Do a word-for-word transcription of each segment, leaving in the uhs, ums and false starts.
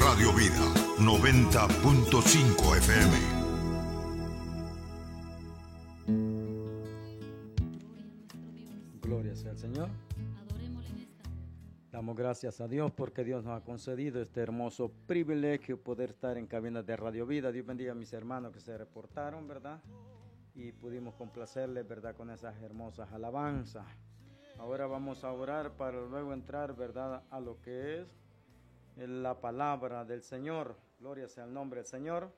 Radio Vida noventa punto cinco F M. Gloria sea al Señor. Damos gracias a Dios porque Dios nos ha concedido este hermoso privilegio poder estar en cabina de Radio Vida. Dios bendiga a mis hermanos que se reportaron, ¿verdad? Y pudimos complacerles, ¿verdad? Con esas hermosas alabanzas. Ahora vamos a orar para luego entrar, ¿verdad? A lo que es la palabra del Señor. Gloria sea al nombre del Señor.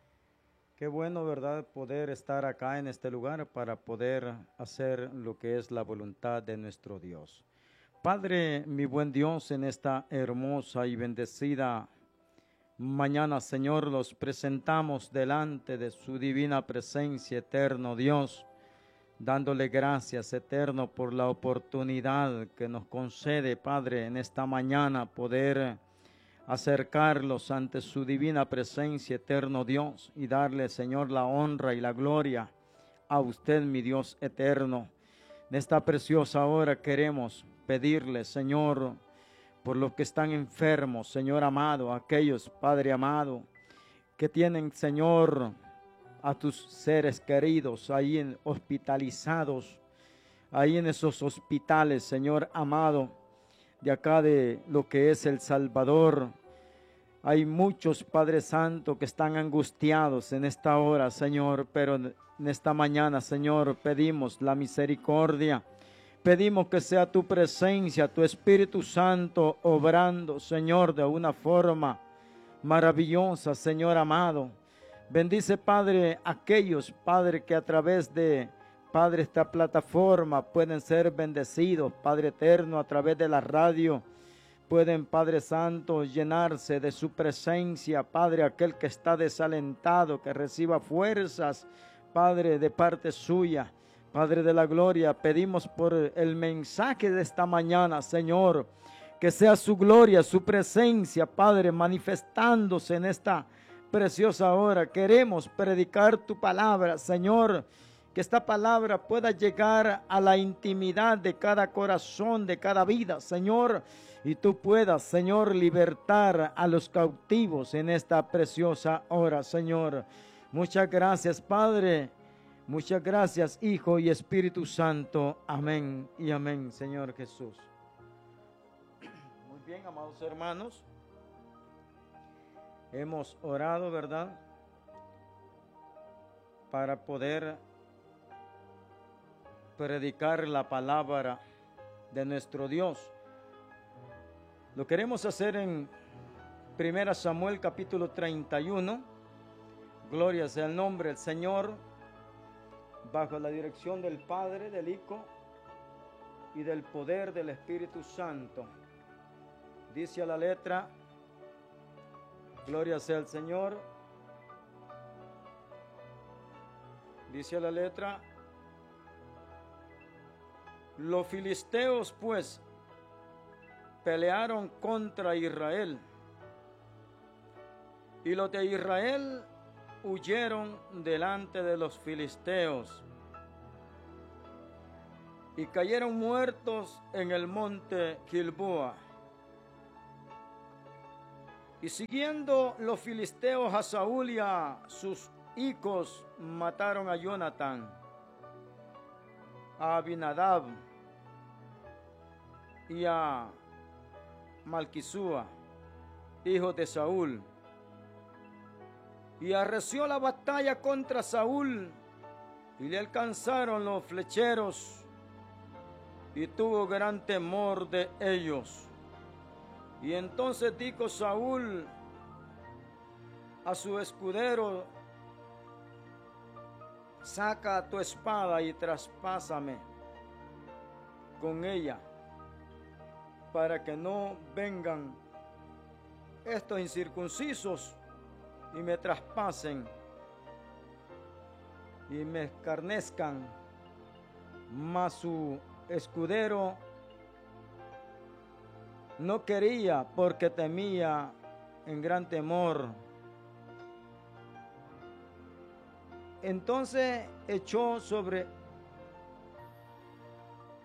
Qué bueno, ¿verdad? Poder estar acá en este lugar para poder hacer lo que es la voluntad de nuestro Dios. Padre, mi buen Dios, en esta hermosa y bendecida mañana, Señor, los presentamos delante de su divina presencia, eterno Dios, dándole gracias, eterno, por la oportunidad que nos concede, Padre, en esta mañana poder acercarlos ante su divina presencia, eterno Dios, y darle, Señor, la honra y la gloria a usted, mi Dios eterno. En esta preciosa hora queremos pedirle, Señor, por los que están enfermos, Señor amado, aquellos, Padre amado, que tienen, Señor, a tus seres queridos ahí en, hospitalizados, ahí en esos hospitales, Señor amado, de acá de lo que es El Salvador. Hay muchos, Padre Santo, que están angustiados en esta hora, Señor, pero en esta mañana, Señor, pedimos la misericordia. Pedimos que sea tu presencia, tu Espíritu Santo, obrando, Señor, de una forma maravillosa, Señor amado. Bendice, Padre, aquellos, Padre, que a través de, Padre, esta plataforma pueden ser bendecidos, Padre eterno, a través de la radio. Pueden, Padre Santo, llenarse de su presencia, Padre, aquel que está desalentado, que reciba fuerzas, Padre, de parte suya. Padre de la gloria, pedimos por el mensaje de esta mañana, Señor, que sea su gloria, su presencia, Padre, manifestándose en esta preciosa hora. Queremos predicar tu palabra, Señor, que esta palabra pueda llegar a la intimidad de cada corazón, de cada vida, Señor, y tú puedas, Señor, libertar a los cautivos en esta preciosa hora, Señor. Muchas gracias, Padre. Muchas gracias, Hijo y Espíritu Santo. Amén y amén, Señor Jesús. Muy bien, amados hermanos. Hemos orado, ¿verdad? Para poder predicar la palabra de nuestro Dios. Lo queremos hacer en primera Samuel capítulo treinta y uno. Gloria sea el nombre del Señor. Bajo la dirección del Padre, del Hijo y del poder del Espíritu Santo. Dice a la letra, gloria sea el Señor. Dice a la letra, los filisteos pues pelearon contra Israel, y los de Israel huyeron delante de los filisteos y cayeron muertos en el monte Gilboa. Y siguiendo los filisteos a Saúl y a sus hijos, mataron a Jonatán, a Abinadab y a Malquisúa, hijos de Saúl. Y arreció la batalla contra Saúl, y le alcanzaron los flecheros, y tuvo gran temor de ellos. Y entonces dijo Saúl a su escudero, saca tu espada y traspásame con ella, para que no vengan estos incircuncisos y me traspasen y me escarnezcan. Mas su escudero no quería, porque temía en gran temor. Entonces echó sobre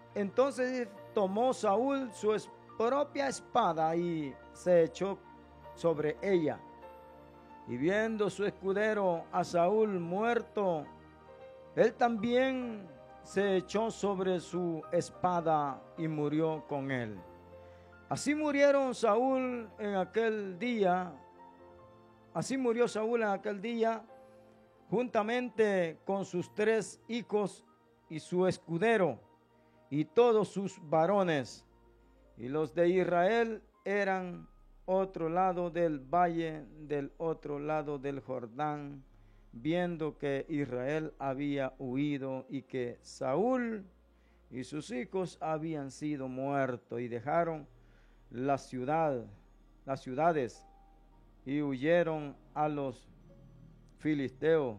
entonces tomó Saúl su propia espada y se echó sobre ella. Y viendo su escudero a Saúl muerto, él también se echó sobre su espada y murió con él. Así murieron Saúl en aquel día, así murió Saúl en aquel día, juntamente con sus tres hijos y su escudero y todos sus varones. Y los de Israel eran otro lado del valle, del otro lado del Jordán, viendo que Israel había huido y que Saúl y sus hijos habían sido muertos, y dejaron la ciudad, las ciudades, y huyeron a los filisteos,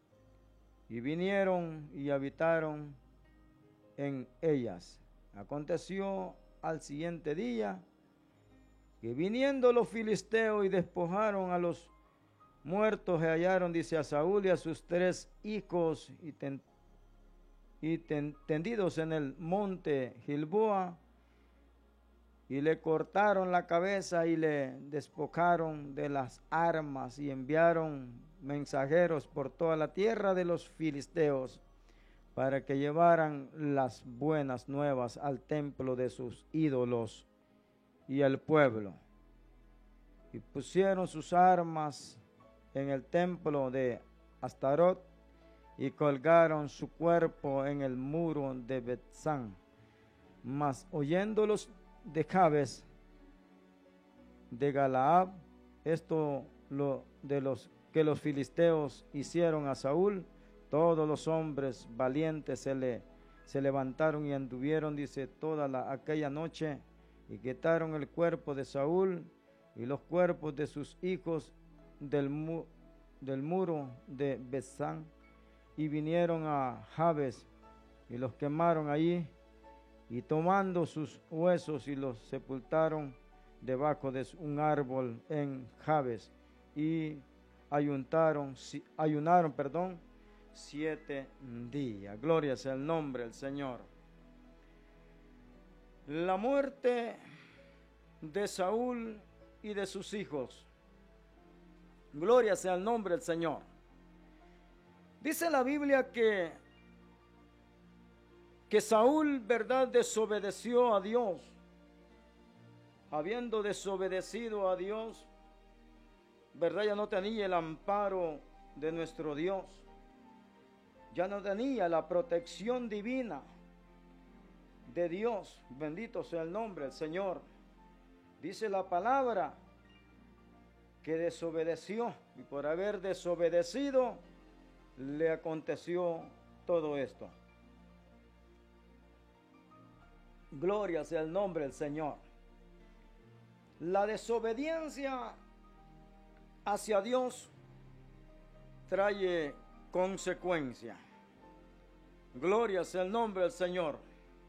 y vinieron y habitaron en ellas. Aconteció al siguiente día que viniendo los filisteos y despojaron a los muertos, se hallaron, dice, a Saúl y a sus tres hijos y, ten, y ten, tendidos en el monte Gilboa, y le cortaron la cabeza y le despojaron de las armas, y enviaron mensajeros por toda la tierra de los filisteos para que llevaran las buenas nuevas al templo de sus ídolos y al pueblo. Y pusieron sus armas en el templo de Astarot y colgaron su cuerpo en el muro de Betzán. Mas oyendo los de Jabes de Galaad esto lo de los que los filisteos hicieron a Saúl, todos los hombres valientes se le se levantaron y anduvieron, dice, toda la, aquella noche, y quitaron el cuerpo de Saúl y los cuerpos de sus hijos del, mu, del muro de Betzán, y vinieron a Jabes y los quemaron allí, y tomando sus huesos y los sepultaron debajo de un árbol en Jabes, y ayunaron, ayunaron, perdón, siete días. Gloria sea el nombre del Señor. La muerte de Saúl y de sus hijos. Gloria sea el nombre del Señor. Dice la Biblia que que Saúl, verdad, desobedeció a Dios. Habiendo desobedecido a Dios, verdad, ya no tenía el amparo de nuestro Dios. Ya no tenía la protección divina de Dios. Bendito sea el nombre del Señor. Dice la palabra que desobedeció, y por haber desobedecido le aconteció todo esto. Gloria sea el nombre del Señor. La desobediencia hacia Dios trae consecuencia. Gloria sea el nombre del Señor.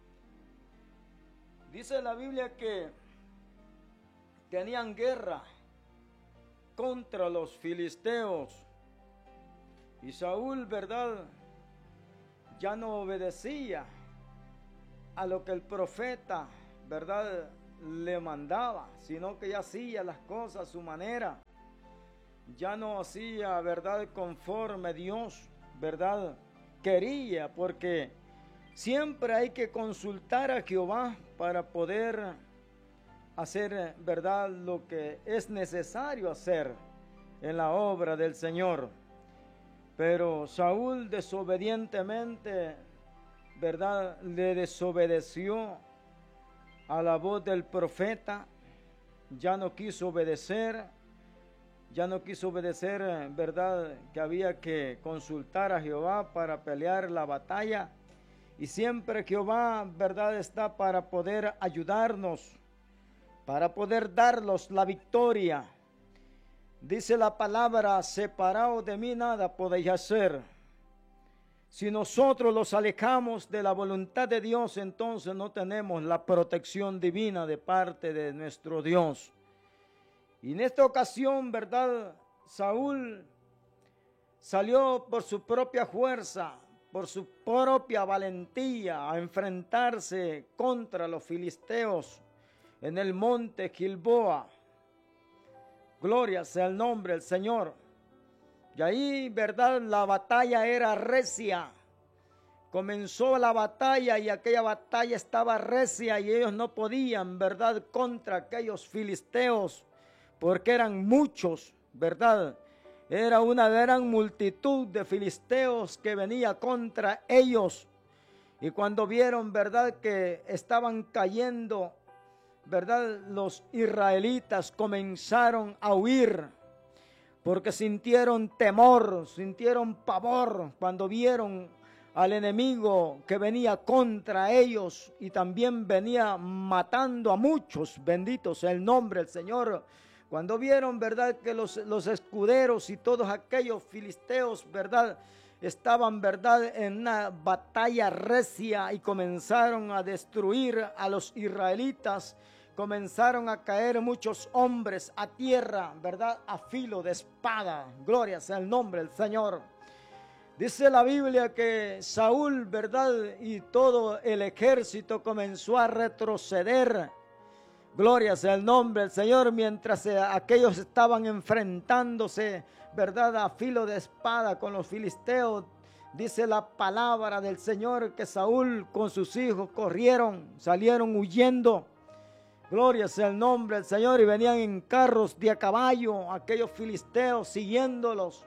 Dice la Biblia que tenían guerra contra los filisteos, y Saúl, verdad, ya no obedecía a lo que el profeta, verdad, le mandaba, sino que ya hacía las cosas a su manera. Ya no hacía, verdad, conforme Dios, verdad, quería, porque siempre hay que consultar a Jehová para poder hacer, verdad, lo que es necesario hacer en la obra del Señor. Pero Saúl desobedientemente, verdad, le desobedeció a la voz del profeta, ya no quiso obedecer, ya no quiso obedecer, verdad, que había que consultar a Jehová para pelear la batalla, y siempre Jehová, verdad, está para poder ayudarnos, para poder darnos la victoria. Dice la palabra: separados de mí nada podéis hacer. Si nosotros los alejamos de la voluntad de Dios, entonces no tenemos la protección divina de parte de nuestro Dios. Y en esta ocasión, verdad, Saúl salió por su propia fuerza, por su propia valentía, a enfrentarse contra los filisteos en el monte Gilboa. Gloria sea el nombre del Señor. Y ahí, verdad, la batalla era recia. Comenzó la batalla y aquella batalla estaba recia y ellos no podían, verdad, contra aquellos filisteos, porque eran muchos, verdad. Era una gran multitud de filisteos que venía contra ellos. Y cuando vieron, verdad, que estaban cayendo, verdad, los israelitas comenzaron a huir, porque sintieron temor, sintieron pavor cuando vieron al enemigo que venía contra ellos y también venía matando a muchos. Bendito sea el nombre del Señor. Cuando vieron, verdad, que los, los escuderos y todos aquellos filisteos, verdad, estaban, verdad, en una batalla recia y comenzaron a destruir a los israelitas, comenzaron a caer muchos hombres a tierra, verdad, a filo de espada. Gloria sea el nombre del Señor. Dice la Biblia que Saúl, verdad, y todo el ejército comenzó a retroceder. Gloria sea el nombre del Señor, mientras aquellos estaban enfrentándose, verdad, a filo de espada con los filisteos. Dice la palabra del Señor que Saúl con sus hijos corrieron, salieron huyendo. Gloria sea el nombre del Señor, y venían en carros de a caballo aquellos filisteos siguiéndolos.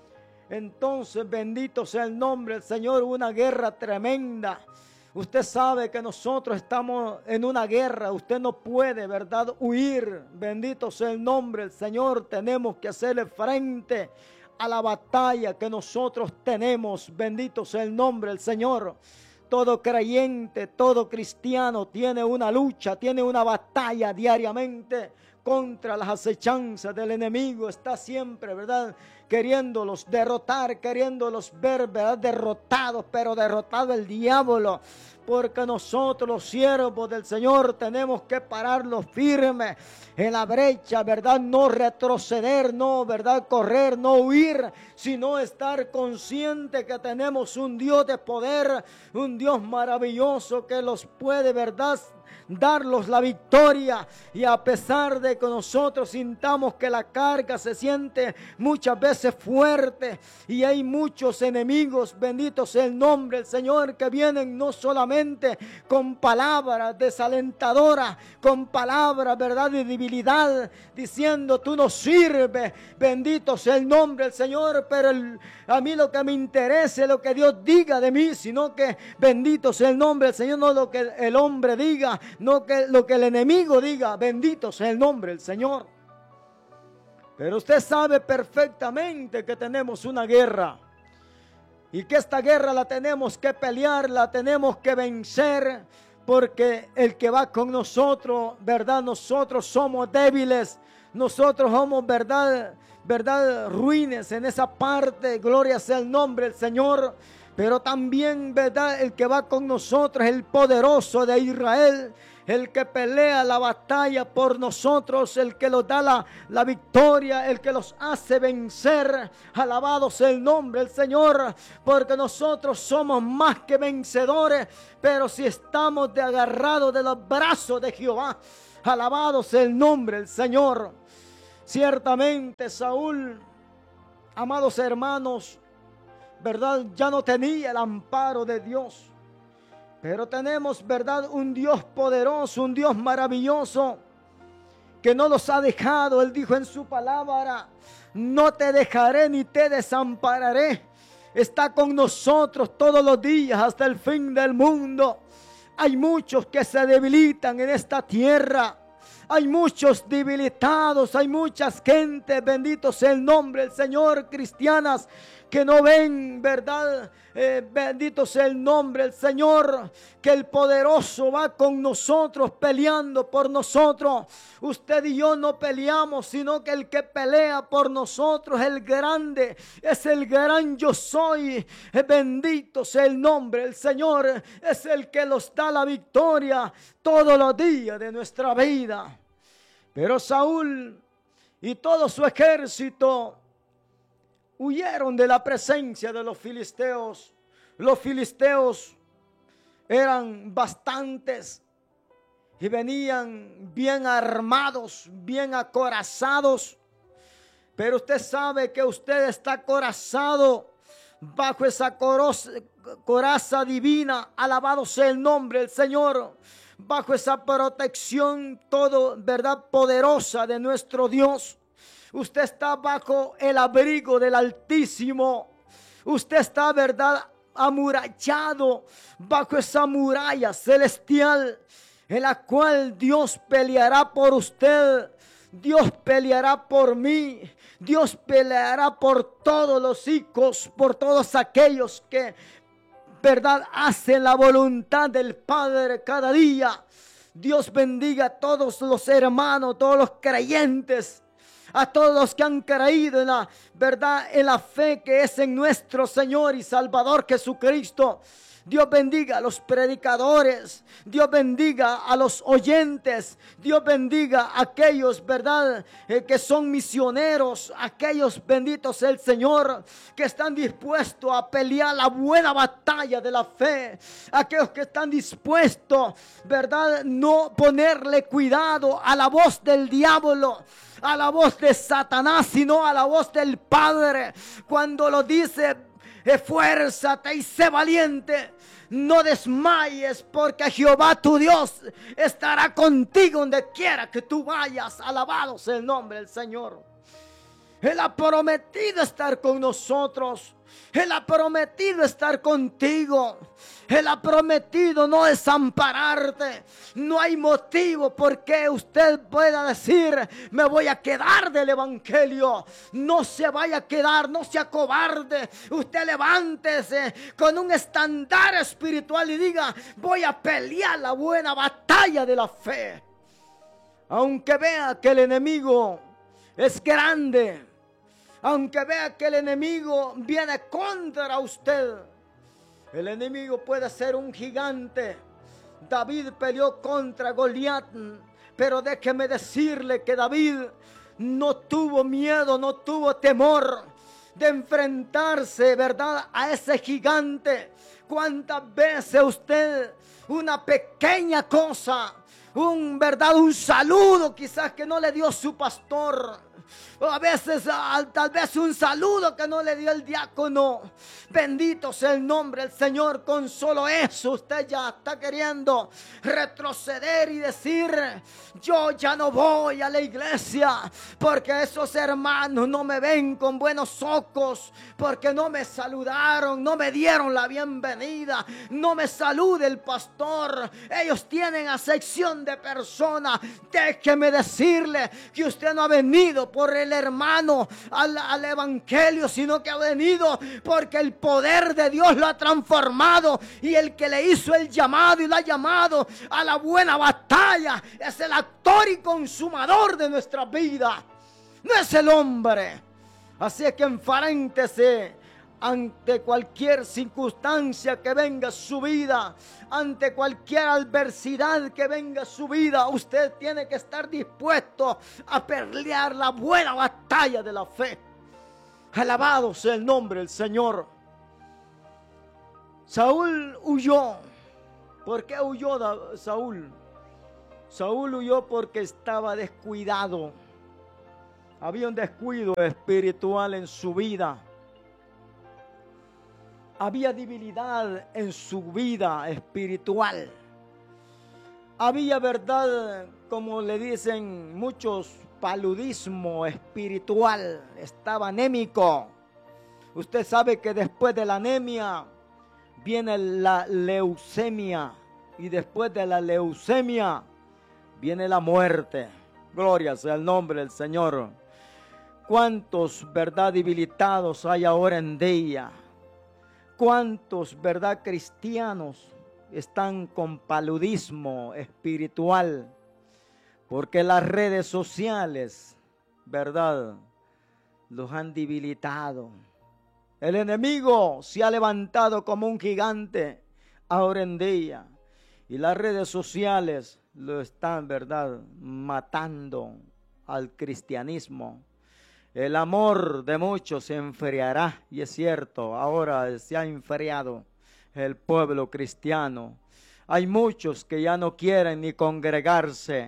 Entonces, bendito sea el nombre del Señor, una guerra tremenda. Usted sabe que nosotros estamos en una guerra, usted no puede, verdad, huir. Bendito sea el nombre del Señor, tenemos que hacerle frente a la batalla que nosotros tenemos. Bendito sea el nombre del Señor. Todo creyente, todo cristiano tiene una lucha, tiene una batalla diariamente contra las acechanzas del enemigo. Está siempre, ¿verdad?, queriéndolos derrotar, queriéndolos ver, ¿verdad?, derrotados, pero derrotado el diablo. Porque nosotros, los siervos del Señor, tenemos que pararnos firmes en la brecha, ¿verdad? No retroceder, no, ¿verdad?, correr, no huir, sino estar consciente que tenemos un Dios de poder, un Dios maravilloso que los puede, ¿verdad?, darlos la victoria. Y a pesar de que nosotros sintamos que la carga se siente muchas veces fuerte y hay muchos enemigos, bendito sea el nombre del Señor, que vienen no solamente con palabras desalentadoras, con palabras, verdad, de debilidad, diciendo tú no sirves, bendito sea el nombre del Señor, pero el, a mí lo que me interesa es lo que Dios diga de mí, sino que bendito sea el nombre del Señor, no lo que el hombre diga, no que lo que el enemigo diga. Bendito sea el nombre del Señor. Pero usted sabe perfectamente que tenemos una guerra y que esta guerra la tenemos que pelear, la tenemos que vencer, porque el que va con nosotros, verdad, nosotros somos débiles, nosotros somos, verdad, verdad, ruines en esa parte. Gloria sea el nombre del Señor. Pero también, verdad, el que va con nosotros es el poderoso de Israel, el que pelea la batalla por nosotros, el que nos da la, la victoria, el que los hace vencer. Alabado sea el nombre del Señor, porque nosotros somos más que vencedores, pero si estamos de agarrados de los brazos de Jehová. Alabado sea el nombre del Señor. Ciertamente Saúl, amados hermanos, verdad, ya no tenía el amparo de Dios. Pero tenemos, verdad, un Dios poderoso, un Dios maravilloso, que no los ha dejado. Él dijo en su palabra: no te dejaré ni te desampararé. Está con nosotros todos los días hasta el fin del mundo. Hay muchos que se debilitan en esta tierra. Hay muchos debilitados, hay muchas gentes, bendito sea el nombre del Señor, cristianas, que no ven, verdad, eh, bendito sea el nombre del Señor, que el poderoso va con nosotros, peleando por nosotros. Usted y yo no peleamos, sino que el que pelea por nosotros es el grande, es el gran yo soy. Eh, bendito sea el nombre del Señor, es el que nos da la victoria todos los días de nuestra vida. Pero Saúl y todo su ejército huyeron de la presencia de los filisteos. Los filisteos eran bastantes y venían bien armados, bien acorazados. Pero usted sabe que usted está acorazado bajo esa coraza, coraza divina. Alabado sea el nombre del Señor. Bajo esa protección todo, verdad, poderosa de nuestro Dios. Usted está bajo el abrigo del Altísimo. Usted está, verdad, amurallado bajo esa muralla celestial en la cual Dios peleará por usted. Dios peleará por mí. Dios peleará por todos los hijos, por todos aquellos que, verdad, hacen la voluntad del Padre cada día. Dios bendiga a todos los hermanos, todos los creyentes, a todos los que han creído en la verdad, en la fe que es en nuestro Señor y Salvador Jesucristo. Dios bendiga a los predicadores, Dios bendiga a los oyentes, Dios bendiga a aquellos, verdad, eh, que son misioneros, aquellos, benditos el Señor, que están dispuestos a pelear la buena batalla de la fe, aquellos que están dispuestos, verdad, no ponerle cuidado a la voz del diablo, a la voz de Satanás, sino a la voz del Padre, cuando lo dice: esfuérzate y sé valiente, no desmayes, porque Jehová tu Dios estará contigo donde quiera que tú vayas. Alabado sea el nombre del Señor. Él ha prometido estar con nosotros. Él ha prometido estar contigo. Él ha prometido no desampararte. No hay motivo por qué usted pueda decir: me voy a quedar del evangelio. No se vaya a quedar, no sea cobarde. Usted levántese con un estándar espiritual y diga: voy a pelear la buena batalla de la fe. Aunque vea que el enemigo es grande, aunque vea que el enemigo viene contra usted, el enemigo puede ser un gigante. David peleó contra Goliat, pero déjeme decirle que David no tuvo miedo, no tuvo temor de enfrentarse, verdad, a ese gigante. ¿Cuántas veces usted, una pequeña cosa, un verdad, un saludo quizás que no le dio su pastor, o a veces tal vez un saludo que no le dio el diácono, bendito sea el nombre del Señor, con solo eso usted ya está queriendo retroceder y decir: yo ya no voy a la iglesia porque esos hermanos no me ven con buenos ojos, porque no me saludaron, no me dieron la bienvenida, no me saluda el pastor, ellos tienen acepción de persona. Déjeme decirle que usted no ha venido por el hermano al, al evangelio, sino que ha venido porque el poder de Dios lo ha transformado, y el que le hizo el llamado y lo ha llamado a la buena batalla es el actor y consumador de nuestra vida, no es el hombre. Así es que enfréntese ante cualquier circunstancia que venga a su vida, ante cualquier adversidad que venga a su vida. Usted tiene que estar dispuesto a pelear la buena batalla de la fe. Alabado sea el nombre del Señor. Saúl huyó. ¿Por qué huyó Saúl? Saúl huyó porque estaba descuidado. Había un descuido espiritual en su vida. Había debilidad en su vida espiritual. Había, verdad, como le dicen muchos, paludismo espiritual. Estaba anémico. Usted sabe que después de la anemia viene la leucemia. Y después de la leucemia viene la muerte. Gloria sea el nombre del Señor. ¿Cuántos, verdad, debilitados hay ahora en día? ¿Cuántos, verdad, cristianos están con paludismo espiritual? Porque las redes sociales, verdad, los han debilitado. El enemigo se ha levantado como un gigante ahora en día. Y las redes sociales lo están, verdad, matando al cristianismo. El amor de muchos se enfriará, y es cierto, ahora se ha enfriado el pueblo cristiano. Hay muchos que ya no quieren ni congregarse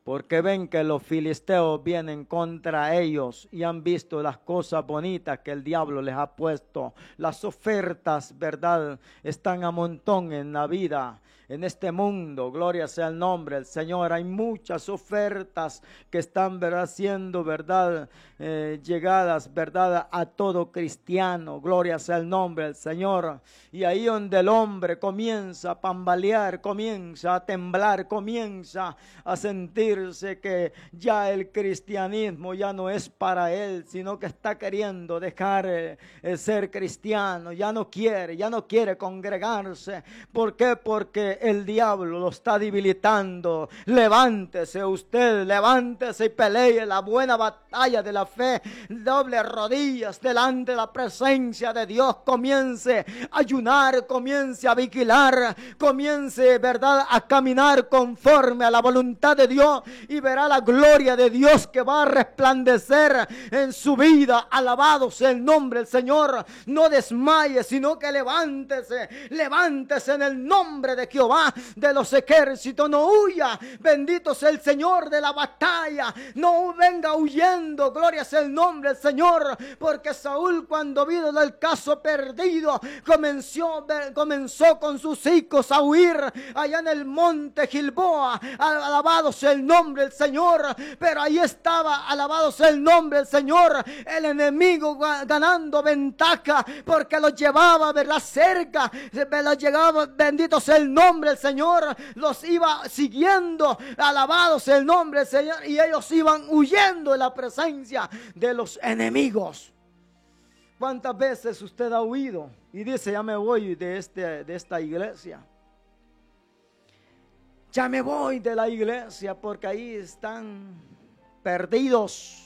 porque ven que los filisteos vienen contra ellos y han visto las cosas bonitas que el diablo les ha puesto. Las ofertas, ¿verdad?, están a montón en la vida, en este mundo. Gloria sea el nombre del Señor. Hay muchas ofertas que están, ¿verdad?, siendo, ¿verdad?, eh, llegadas, ¿verdad?, a todo cristiano. Gloria sea el nombre del Señor. Y ahí donde el hombre comienza a tambalear, comienza a temblar, comienza a sentirse que ya el cristianismo ya no es para él, sino que está queriendo dejar eh, el ser cristiano. Ya no quiere, ya no quiere congregarse. ¿Por qué? Porque el diablo lo está debilitando. Levántese usted, levántese y pelee la buena batalla de la fe. Doble rodillas delante de la presencia de Dios. Comience a ayunar, comience a vigilar, comience, ¿verdad?, a caminar conforme a la voluntad de Dios y verá la gloria de Dios que va a resplandecer en su vida. Alabado sea el nombre del Señor. No desmaye, sino que levántese, levántese en el nombre de Jehová de los ejércitos. No huya, bendito sea el Señor de la batalla. No venga huyendo, gloria sea el nombre del Señor, porque Saúl, cuando vino del caso perdido, comenzó, comenzó con sus hijos a huir allá en el monte Gilboa. Alabado sea el nombre del Señor, pero ahí estaba, alabado sea el nombre del Señor, el enemigo ganando ventaja, porque los llevaba, ¿verdad?, cerca, los llegaba, bendito sea el nombre del Señor, los iba siguiendo, alabado sea el nombre del Señor, y ellos iban huyendo de la presencia de los enemigos. ¿Cuántas veces usted ha huido y dice, ya me voy de, este, de esta iglesia? Ya me voy de la iglesia porque ahí están perdidos.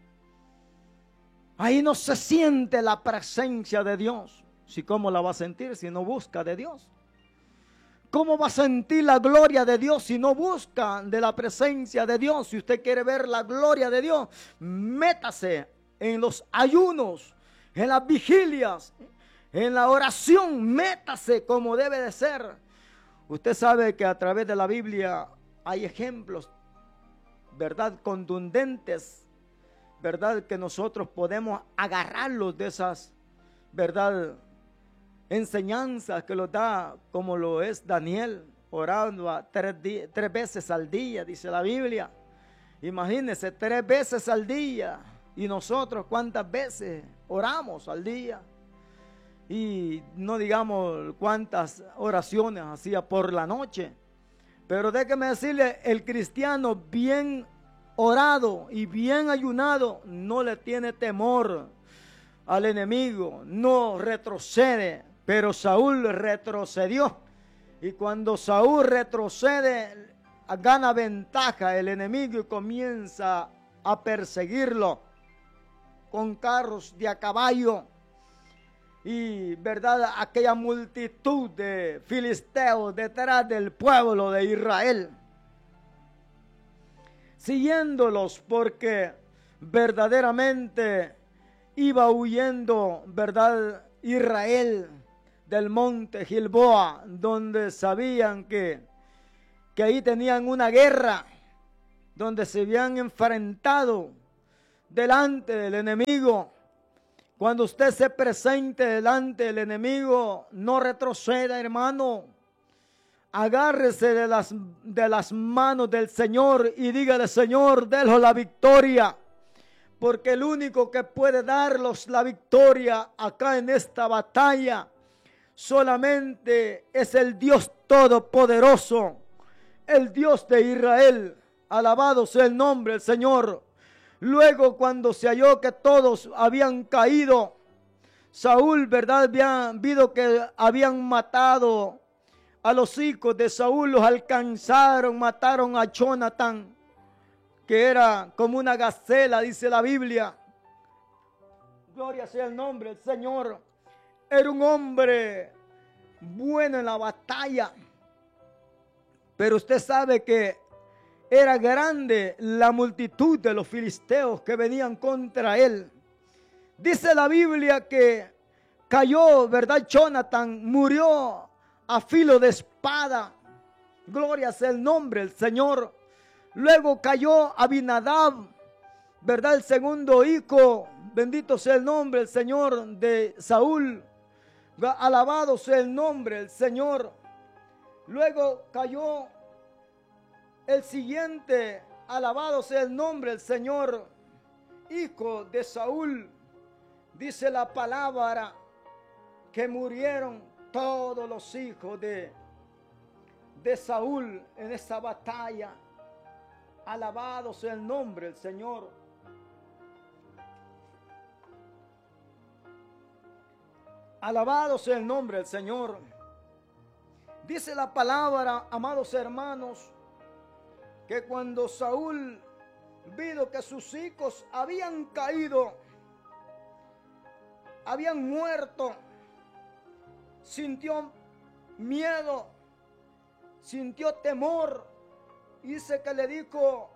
Ahí no se siente la presencia de Dios. ¿Sí, cómo la va a sentir si no busca de Dios? ¿Cómo va a sentir la gloria de Dios si no busca de la presencia de Dios? Si usted quiere ver la gloria de Dios, métase en los ayunos, en las vigilias, en la oración, métase como debe de ser. Usted sabe que a través de la Biblia hay ejemplos, ¿verdad?, contundentes, ¿verdad?, que nosotros podemos agarrarlos de esas, ¿verdad?, enseñanzas que los da, como lo es Daniel, orando a tres, tres veces al día, dice la Biblia. Imagínense, tres veces al día. Y nosotros, ¿cuántas veces oramos al día? Y no digamos cuántas oraciones hacía por la noche. Pero déjeme decirle, el cristiano bien orado y bien ayunado no le tiene temor al enemigo, no retrocede. Pero Saúl retrocedió, y cuando Saúl retrocede, gana ventaja el enemigo y comienza a perseguirlo con carros de a caballo. Y, ¿verdad?, aquella multitud de filisteos detrás del pueblo de Israel, siguiéndolos, porque verdaderamente iba huyendo, ¿verdad?, Israel del monte Gilboa, donde sabían que, que ahí tenían una guerra, donde se habían enfrentado delante del enemigo. Cuando usted se presente delante del enemigo, no retroceda, hermano. Agárrese de las, de las manos del Señor y dígale, Señor, délo la victoria. Porque el único que puede darlos la victoria acá en esta batalla solamente es el Dios Todopoderoso, el Dios de Israel. Alabado sea el nombre del Señor. Luego, cuando se halló que todos habían caído, Saúl, ¿verdad?, había visto que habían matado a los hijos de Saúl, los alcanzaron, mataron a Jonatán, que era como una gacela, dice la Biblia. Gloria sea el nombre del Señor. Era un hombre bueno en la batalla, pero usted sabe que era grande la multitud de los filisteos que venían contra él. Dice la Biblia que cayó, ¿verdad?, Jonatán, murió a filo de espada. Gloria sea el nombre del Señor. Luego cayó Abinadab, ¿verdad? El segundo hijo, bendito sea el nombre del Señor, de Saúl. Alabado sea el nombre del Señor. Luego cayó el siguiente, alabado sea el nombre del Señor, hijo de Saúl. Dice la palabra que murieron todos los hijos de, de Saúl en esa batalla. Alabado sea el nombre del Señor. Alabado sea el nombre del Señor. Dice la palabra, amados hermanos, que cuando Saúl vio que sus hijos habían caído, habían muerto, sintió miedo, sintió temor. Dice que le dijo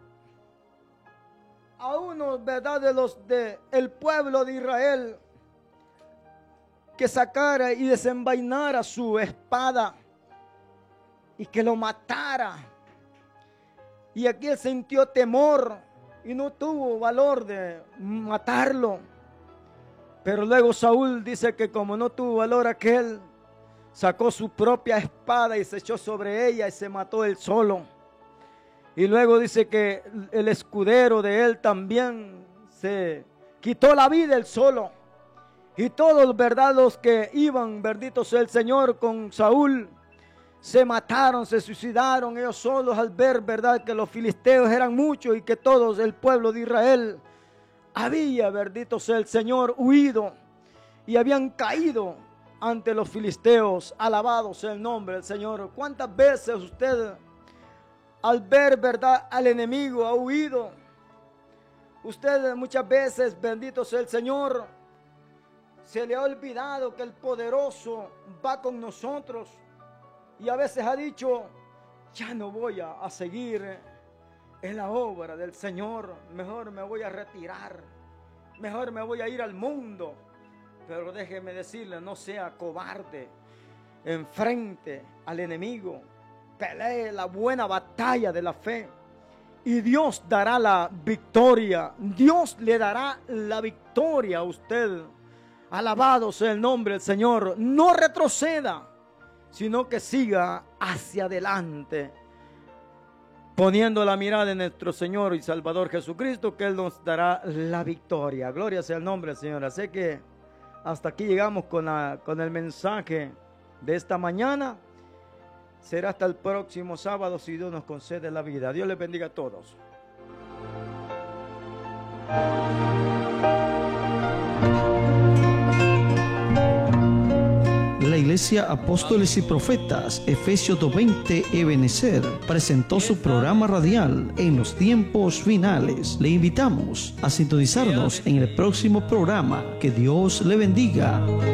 a uno, ¿verdad?, de los de el pueblo de Israel, que sacara y desenvainara su espada y que lo matara. Y aquí él sintió temor y no tuvo valor de matarlo. Pero luego Saúl dice que como no tuvo valor aquel, sacó su propia espada y se echó sobre ella y se mató él solo. Y luego dice que el escudero de él también se quitó la vida él solo. Y todos, ¿verdad?, los que iban, bendito sea el Señor, con Saúl, se mataron, se suicidaron ellos solos al ver, ¿verdad?, que los filisteos eran muchos y que todos el pueblo de Israel había, bendito sea el Señor, huido y habían caído ante los filisteos. Alabado sea el nombre del Señor. ¿Cuántas veces usted, al ver, verdad, al enemigo, ha huido? Usted muchas veces, bendito sea el Señor, se le ha olvidado que el poderoso va con nosotros y a veces ha dicho, ya no voy a, a seguir en la obra del Señor, mejor me voy a retirar, mejor me voy a ir al mundo. Pero déjeme decirle, no sea cobarde, enfrente al enemigo, pelee la buena batalla de la fe y Dios dará la victoria, Dios le dará la victoria a usted. Alabado sea el nombre del Señor. No retroceda, sino que siga hacia adelante, poniendo la mirada en nuestro Señor y Salvador Jesucristo, que Él nos dará la victoria. Gloria sea el nombre del Señor. Así que hasta aquí llegamos con, la, con el mensaje de esta mañana. Será hasta el próximo sábado, si Dios nos concede la vida. Dios les bendiga a todos. La Iglesia Apóstoles y Profetas Efesios dos veinte Ebenecer presentó su programa radial En los Tiempos Finales. Le invitamos a sintonizarnos en el próximo programa. Que Dios le bendiga.